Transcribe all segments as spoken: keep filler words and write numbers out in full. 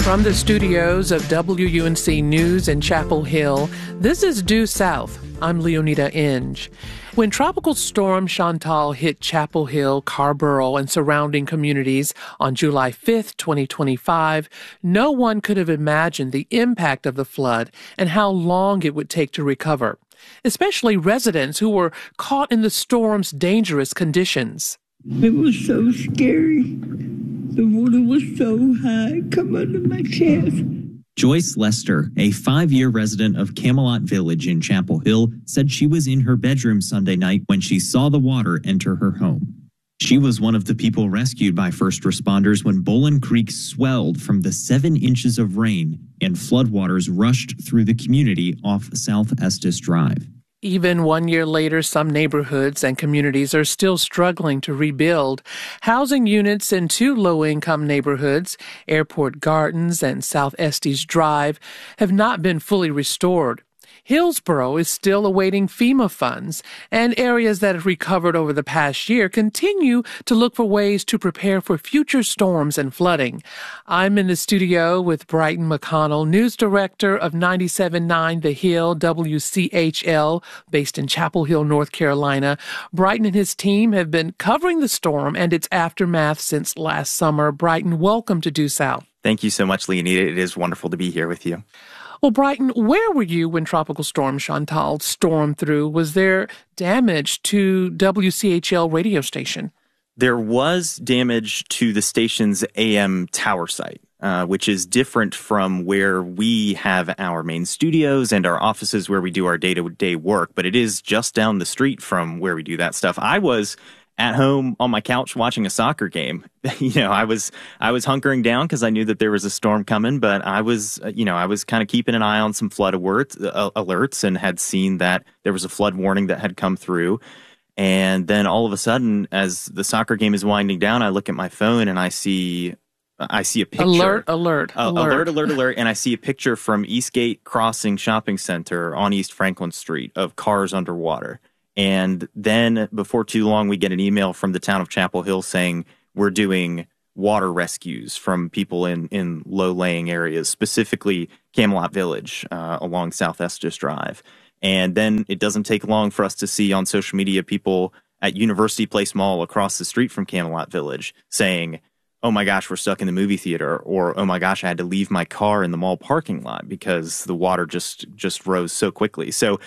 From the studios of W U N C News in Chapel Hill, this is Due South. I'm Leonida Inge. When Tropical Storm Chantal hit Chapel Hill, Carrboro, and surrounding communities on July fifth, twenty twenty-five, no one could have imagined the impact of the flood and how long it would take to recover, especially residents who were caught in the storm's dangerous conditions. It was so scary. The water was so high, come under my chest. Joyce Lester, a five-year resident of Camelot Village in Chapel Hill, said she was in her bedroom Sunday night when she saw the water enter her home. She was one of the people rescued by first responders when Bowlin Creek swelled from the seven inches of rain and floodwaters rushed through the community off South Estes Drive. Even one year later, some neighborhoods and communities are still struggling to rebuild. Housing units in two low-income neighborhoods, Airport Gardens and South Estes Drive, have not been fully restored. Hillsboro is still awaiting FEMA funds, and areas that have recovered over the past year continue to look for ways to prepare for future storms and flooding. I'm in the studio with Brighton McConnell, news director of ninety-seven point nine The Hill, W C H L, based in Chapel Hill, North Carolina. Brighton and his team have been covering the storm and its aftermath since last summer. Brighton, welcome to Due South. Thank you so much, Leonida. It is wonderful to be here with you. Well, Brighton, where were you when Tropical Storm Chantal stormed through? Was there damage to W C H L radio station? There was damage to the station's A M tower site, uh, which is different from where we have our main studios and our offices where we do our day-to-day work, but it is just down the street from where we do that stuff. I was at home on my couch watching a soccer game. You know, I was I was hunkering down because I knew that there was a storm coming, but I was, you know, I was kind of keeping an eye on some flood alerts, uh, alerts and had seen that there was a flood warning that had come through. And then all of a sudden, as the soccer game is winding down, I look at my phone and I see I see a picture. Alert, alert, uh, alert. Alert, alert, alert. And I see a picture from Eastgate Crossing Shopping Center on East Franklin Street of cars underwater. And then before too long, we get an email from the town of Chapel Hill saying we're doing water rescues from people in, in low-laying areas, specifically Camelot Village uh, along South Estes Drive. And then it doesn't take long for us to see on social media people at University Place Mall across the street from Camelot Village saying, oh my gosh, we're stuck in the movie theater, or oh my gosh, I had to leave my car in the mall parking lot because the water just just rose so quickly. So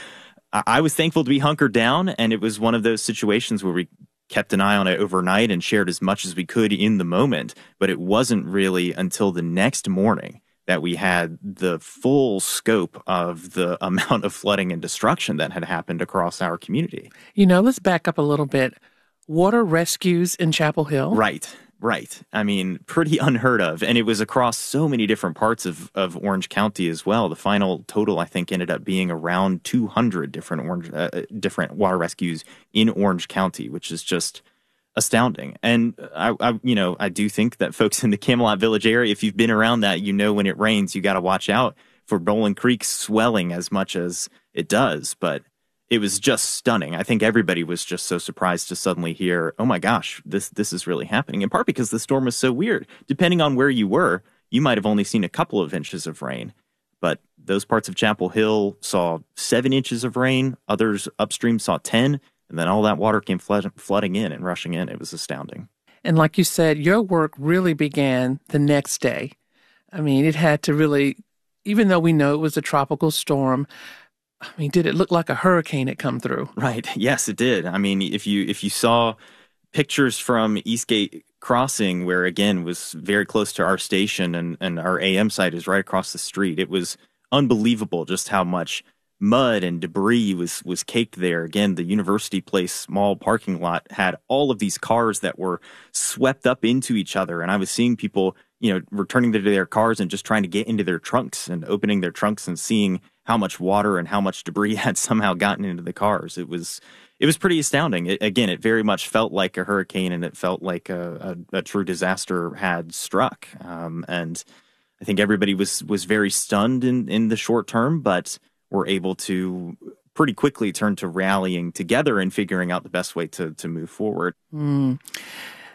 I was thankful to be hunkered down, and it was one of those situations where we kept an eye on it overnight and shared as much as we could in the moment. But it wasn't really until the next morning that we had the full scope of the amount of flooding and destruction that had happened across our community. You know, let's back up a little bit. Water rescues in Chapel Hill? Right. Right. I mean, pretty unheard of. And it was across so many different parts of, of Orange County as well. The final total, I think, ended up being around two hundred different orange, uh, different water rescues in Orange County, which is just astounding. And I, I, you know, I do think that folks in the Camelot Village area, if you've been around that, you know when it rains, you got to watch out for Bowlin Creek swelling as much as it does. But it was just stunning. I think everybody was just so surprised to suddenly hear, oh my gosh, this this is really happening, in part because the storm was so weird. Depending on where you were, you might have only seen a couple of inches of rain, but those parts of Chapel Hill saw seven inches of rain, others upstream saw ten, and then all that water came flood, flooding in and rushing in. It was astounding. And like you said, your work really began the next day. I mean, it had to really, even though we know it was a tropical storm, I mean, did it look like a hurricane had come through? Right. Yes, it did. I mean, if you if you saw pictures from Eastgate Crossing, where, again, was very close to our station and, and our A M site is right across the street, it was unbelievable just how much mud and debris was, was caked there. Again, the University Place Mall parking lot had all of these cars that were swept up into each other. And I was seeing people, you know, returning to their cars and just trying to get into their trunks and opening their trunks and seeing how much water and how much debris had somehow gotten into the cars. It was it was pretty astounding. It, again, it very much felt like a hurricane, and it felt like a, a, a true disaster had struck. Um, and I think everybody was was very stunned in, in the short term, but were able to pretty quickly turn to rallying together and figuring out the best way to, to move forward. Mm.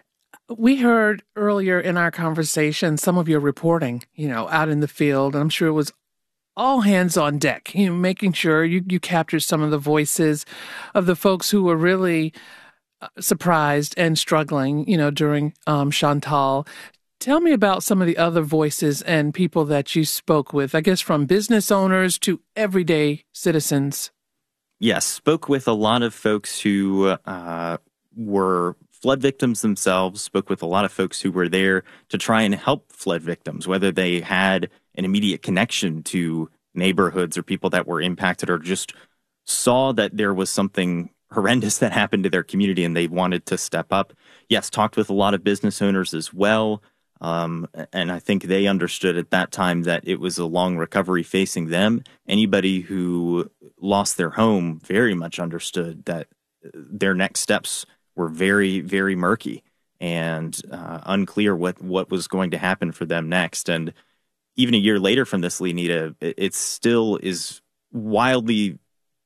We heard earlier in our conversation some of your reporting, you know, out in the field, and I'm sure it was all hands on deck, you know, making sure you, you captured some of the voices of the folks who were really uh, surprised and struggling, you know, during um, Chantal. Tell me about some of the other voices and people that you spoke with, I guess from business owners to everyday citizens. Yes, spoke with a lot of folks who uh, were flood victims themselves, spoke with a lot of folks who were there to try and help flood victims, whether they had an immediate connection to neighborhoods or people that were impacted or just saw that there was something horrendous that happened to their community and they wanted to step up. Yes, talked with a lot of business owners as well. Um, and I think they understood at that time that it was a long recovery facing them. Anybody who lost their home very much understood that their next steps were very, very murky and uh, unclear what, what was going to happen for them next. And even a year later from this, Lenita, it, it still is wildly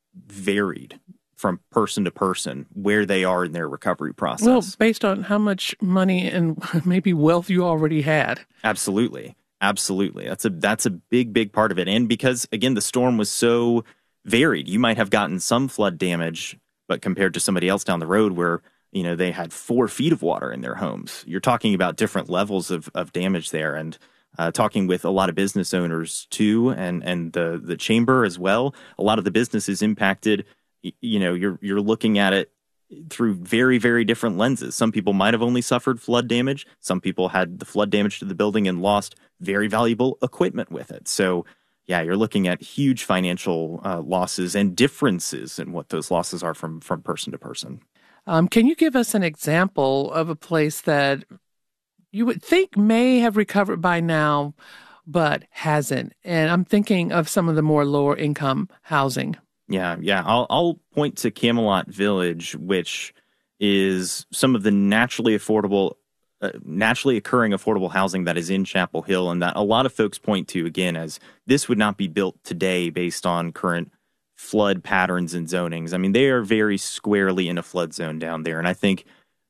varied from person to person where they are in their recovery process. Well, based on how much money and maybe wealth you already had. Absolutely. Absolutely. That's a that's a big, big part of it. And because, again, the storm was so varied, you might have gotten some flood damage, but compared to somebody else down the road where, you know, they had four feet of water in their homes, you're talking about different levels of, of damage there. And uh, talking with a lot of business owners, too, and, and the, the chamber as well, a lot of the businesses impacted. You know, you're you're looking at it through very, very different lenses. Some people might have only suffered flood damage. Some people had the flood damage to the building and lost very valuable equipment with it. So, yeah, you're looking at huge financial uh, losses and differences in what those losses are from, from person to person. Um, can you give us an example of a place that you would think may have recovered by now, but hasn't? And I'm thinking of some of the more lower income housing. Yeah, yeah. I'll I'll point to Camelot Village, which is some of the naturally affordable, uh, naturally occurring affordable housing that is in Chapel Hill, and that a lot of folks point to, again, as this would not be built today based on current flood patterns and zonings. I mean, they are very squarely in a flood zone down there, and I think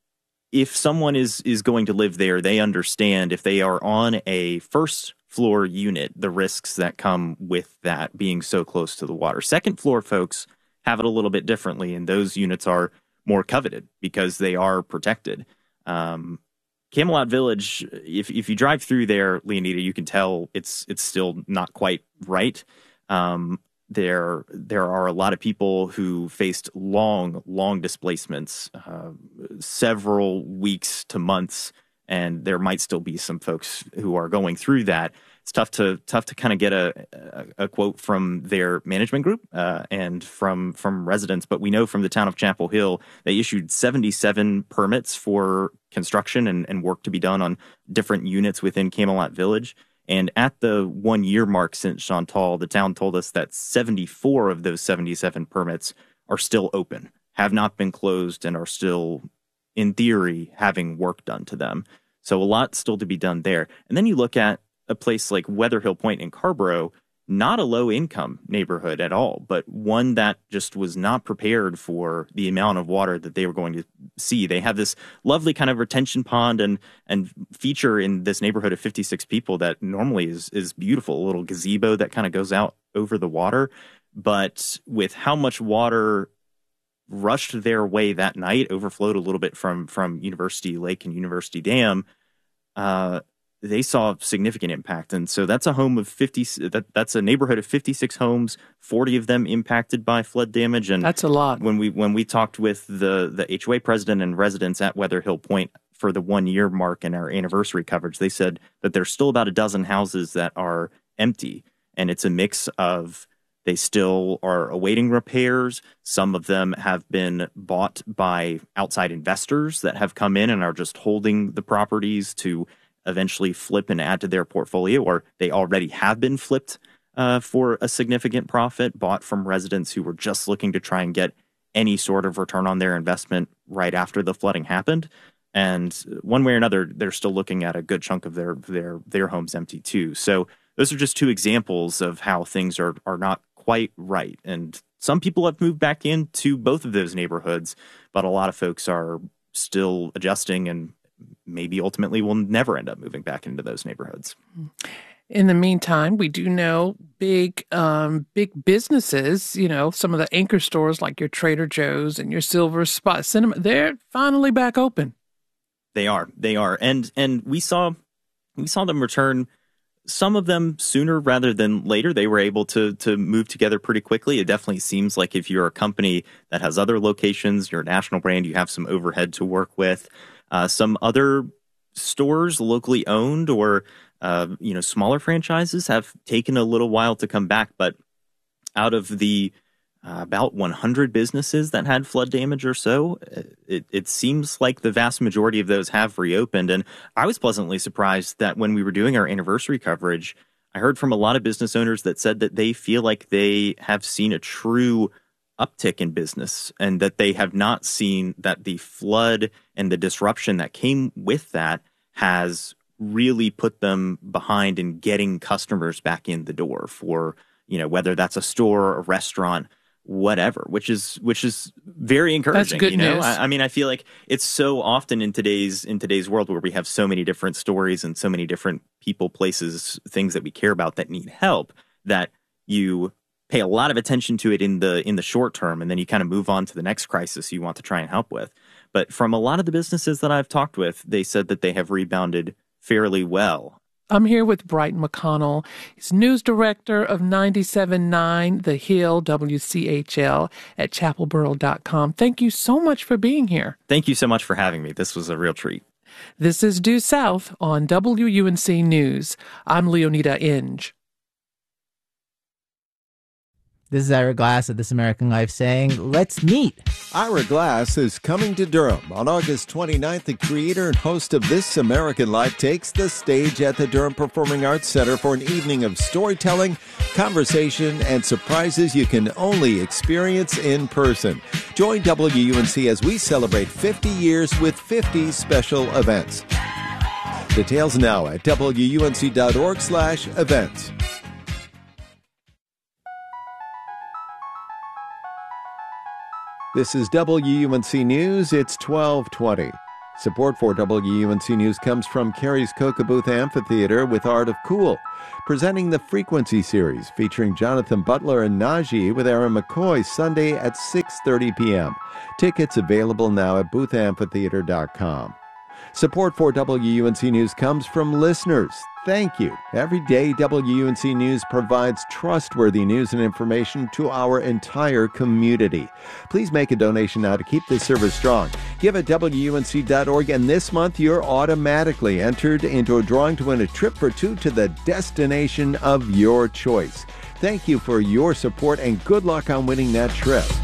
if someone is is going to live there, they understand if they are on a first floor unit, the risks that come with that being so close to the water. Second floor folks have it a little bit differently, and those units are more coveted because they are protected. Um, Camelot Village, if if you drive through there, Leonida, you can tell it's it's still not quite right. Um, there there are a lot of people who faced long, long displacements, uh, several weeks to months, and there might still be some folks who are going through that. It's tough to tough to kind of get a, a, a quote from their management group uh, and from from residents, but we know from the town of Chapel Hill they issued seventy-seven permits for construction and, and work to be done on different units within Camelot Village. And at the one year mark since Chantal, the town told us that seventy-four of those seventy-seven permits are still open, have not been closed, and are still, in theory, having work done to them. So a lot still to be done there. And then you look at a place like Weatherhill Point in Carborough, not a low-income neighborhood at all, but one that just was not prepared for the amount of water that they were going to see. They have this lovely kind of retention pond and and feature in this neighborhood of fifty-six people that normally is is beautiful, a little gazebo that kind of goes out over the water. But with how much water rushed their way that night, overflowed a little bit from from University Lake and University Dam, uh, they saw significant impact. And so that's a home of fifty, that, that's a neighborhood of fifty-six homes, forty of them impacted by flood damage. And that's a lot. When we when we talked with the, the H O A president and residents at Weatherhill Point for the one year mark in our anniversary coverage, they said that there's still about a dozen houses that are empty. And it's a mix of they still are awaiting repairs. Some of them have been bought by outside investors that have come in and are just holding the properties to eventually flip and add to their portfolio, or they already have been flipped uh, for a significant profit, bought from residents who were just looking to try and get any sort of return on their investment right after the flooding happened. And one way or another, they're still looking at a good chunk of their their their homes empty too. So those are just two examples of how things are are not quite right. And some people have moved back into both of those neighborhoods, but a lot of folks are still adjusting and maybe ultimately will never end up moving back into those neighborhoods. In the meantime, we do know big, um, big businesses, you know, some of the anchor stores like your Trader Joe's and your Silver Spot Cinema, they're finally back open. They are. They are. And and we saw we saw them return, some of them sooner rather than later. They were able to to move together pretty quickly. It definitely seems like if you're a company that has other locations, you're a national brand, you have some overhead to work with. Uh, some other stores locally owned or Uh, you know, smaller franchises have taken a little while to come back, but out of the uh, about one hundred businesses that had flood damage or so, it, it seems like the vast majority of those have reopened. And I was pleasantly surprised that when we were doing our anniversary coverage, I heard from a lot of business owners that said that they feel like they have seen a true uptick in business and that they have not seen that the flood and the disruption that came with that has really put them behind in getting customers back in the door for, you know, whether that's a store, a restaurant, whatever, which is which is very encouraging. That's good you know, news. I, I mean, I feel like it's so often in today's in today's world where we have so many different stories and so many different people, places, things that we care about that need help, that you pay a lot of attention to it in the in the short term, and then you kind of move on to the next crisis you want to try and help with. But from a lot of the businesses that I've talked with, they said that they have rebounded fairly well. I'm here with Brighton McConnell. He's news director of ninety-seven point nine The Hill, W C H L, at chapel borough dot com. Thank you so much for being here. Thank you so much for having me. This was a real treat. This is Due South on W U N C News. I'm Leonida Inge. This is Ira Glass of This American Life saying, let's meet. Ira Glass is coming to Durham. On August twenty-ninth, the creator and host of This American Life takes the stage at the Durham Performing Arts Center for an evening of storytelling, conversation, and surprises you can only experience in person. Join W U N C as we celebrate fifty years with fifty special events. Details now at W U N C dot org slash events. This is W U N C News. It's twelve twenty. Support for W U N C News comes from Carrie's Kokobuth Amphitheater with Art of Cool, presenting the Frequency series featuring Jonathan Butler and Najee with Aaron McCoy Sunday at six thirty p.m. Tickets available now at booth amphitheater dot com. Support for W U N C News comes from listeners. Thank you. Every day, W U N C News provides trustworthy news and information to our entire community. Please make a donation now to keep this service strong. Give at W U N C dot org, and this month you're automatically entered into a drawing to win a trip for two to the destination of your choice. Thank you for your support, and good luck on winning that trip.